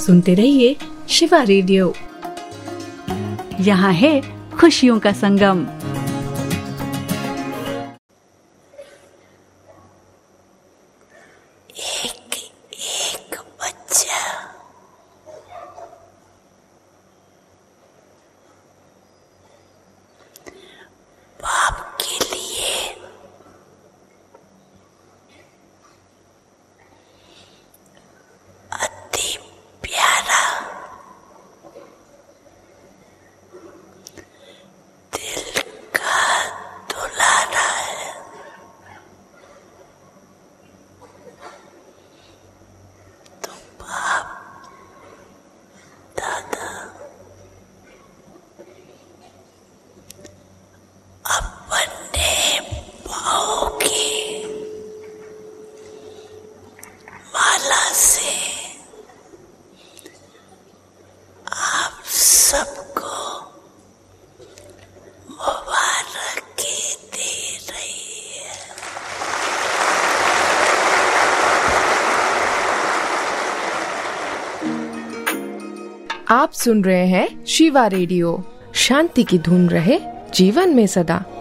सुनते रहिए शिवा रेडियो। यहाँ है खुशियों का संगम। एक बच्चा बाप के लिए अति प्यारा, दिल का दुलारा है। तो बाप दादा अपने पाँव की माला से आप सबको मुबारकी दे रही है। आप सुन रहे हैं शिवा रेडियो। शांति की धुन रहे जीवन में सदा।